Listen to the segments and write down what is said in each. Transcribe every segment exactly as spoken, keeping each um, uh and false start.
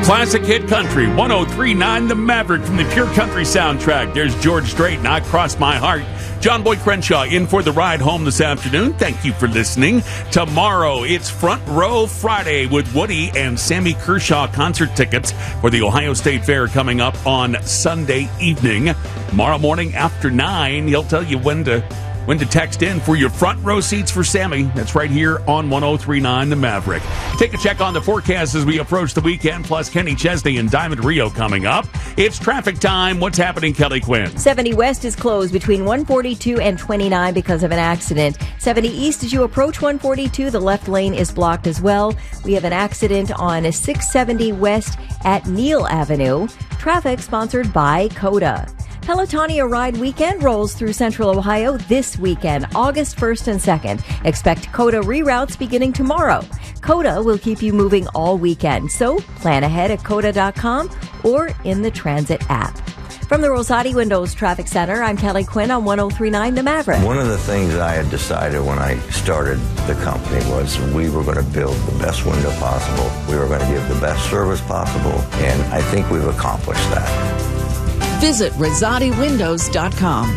Classic hit country, one oh three point nine The Maverick from the Pure Country soundtrack. There's George Strait and I Cross My Heart. John Boy Crenshaw in for the ride home this afternoon. Thank you for listening. Tomorrow, it's Front Row Friday with Woody and Sammy Kershaw concert tickets for the Ohio State Fair coming up on Sunday evening. Tomorrow morning after nine, he'll tell you when to when to text in for your front row seats for Sammy. That's right here on one oh three point nine The Maverick. Take a check on the forecast as we approach the weekend, plus Kenny Chesney and Diamond Rio coming up. It's traffic time. What's happening, Kelly Quinn? seventy West is closed between one forty-two and twenty-nine because of an accident. seventy East, as you approach one forty-two, the left lane is blocked as well. We have an accident on six seventy West at Neal Avenue. Traffic sponsored by Coda. Pelotonia Ride Weekend rolls through Central Ohio this weekend, August first and second. Expect Coda reroutes beginning tomorrow. Coda will keep you moving all weekend, so plan ahead at coda dot com or in the Transit app. From the Rosati Windows Traffic Center, I'm Kelly Quinn on one oh three point nine The Maverick. One of the things I had decided when I started the company was we were going to build the best window possible. We were going to give the best service possible, and I think we've accomplished that. Visit rosati windows dot com.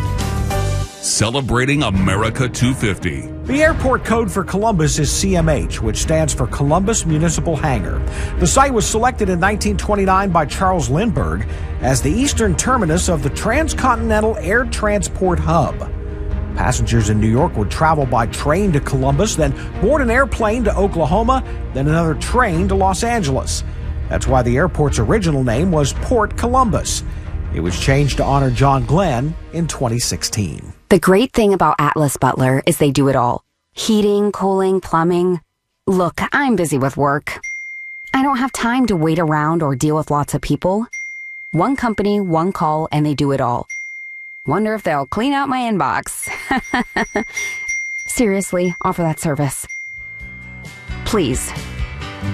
Celebrating America two fifty. The airport code for Columbus is C M H, which stands for Columbus Municipal Hangar. The site was selected in nineteen twenty-nine by Charles Lindbergh as the eastern terminus of the transcontinental air transport hub. Passengers in New York would travel by train to Columbus, then board an airplane to Oklahoma, then another train to Los Angeles. That's why the airport's original name was Port Columbus. It was changed to honor John Glenn in twenty sixteen. The great thing about Atlas Butler is they do it all. Heating, cooling, plumbing. Look, I'm busy with work. I don't have time to wait around or deal with lots of people. One company, one call, and they do it all. Wonder if they'll clean out my inbox. Seriously, offer that service. Please.